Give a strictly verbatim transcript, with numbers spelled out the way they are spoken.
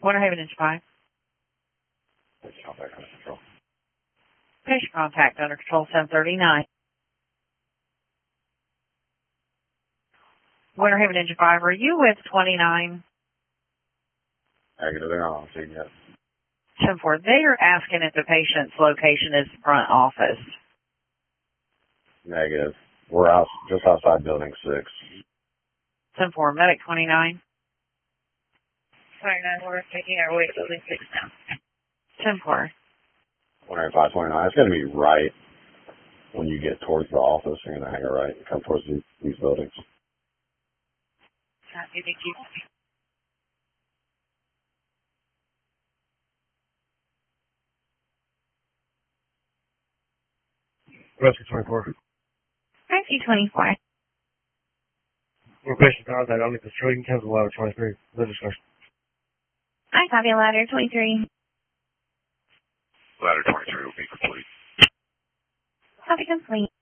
Winter Haven Engine five. Patient contact under control. Patient contact under control seven thirty-nine. Winter Haven Engine five, are you with twenty-nine? Negative, they're not on scene yet. ten four, they are asking if the patient's location is front office. Negative. We're out just outside building six. ten four, medic twenty-nine. twenty-nine, we're taking our way to building six now. ten four. one oh five twenty-nine. It's going to be right when you get towards the office. You're going to hang it right and come towards these, these buildings. Copy, thank you. Rescue twenty-four. Rescue twenty-four. We're patient contact only construction cancel ladder twenty-three. Live discussion. I copy ladder twenty-three. Ladder twenty-three will be complete. Copy complete.